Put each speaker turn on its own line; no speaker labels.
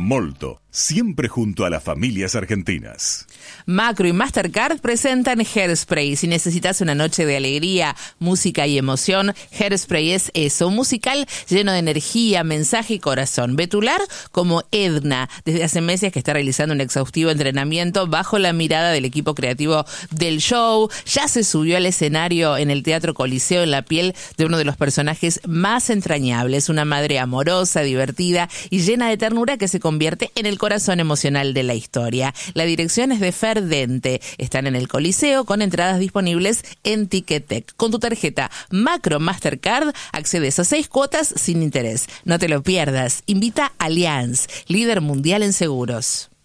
Molto, siempre junto a las familias argentinas.
Macro y Mastercard presentan Hairspray. Si necesitas una noche de alegría, música y emoción, Hairspray es eso, un musical lleno de energía, mensaje y corazón. Betular como Edna, desde hace meses que está realizando un exhaustivo entrenamiento bajo la mirada del equipo creativo del show. Ya se subió al escenario en el Teatro Coliseo en la piel de uno de los personajes más entrañables, una madre amorosa, divertida y llena de ternura que se convierte en el corazón emocional de la historia. La dirección es de Fer Dente. Están en el Coliseo con entradas disponibles en Ticketek. Con tu tarjeta Macro Mastercard accedes a 6 cuotas sin interés. No te lo pierdas. Invita a Allianz, líder mundial en seguros.